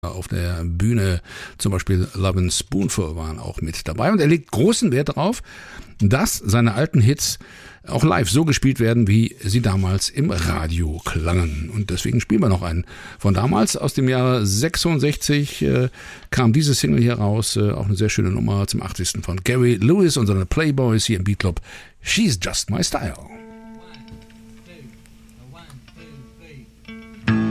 auf der Bühne, zum Beispiel Lovin' Spoonful waren auch mit dabei. Und er legt großen Wert darauf, dass seine alten Hits auch live so gespielt werden, wie sie damals im Radio klangen. Und deswegen spielen wir noch einen von damals. Aus dem Jahre 66 kam diese Single hier raus. Auch eine sehr schöne Nummer zum 80. von Gary Lewis und seine Playboys hier im Beat Club. She's Just My Style.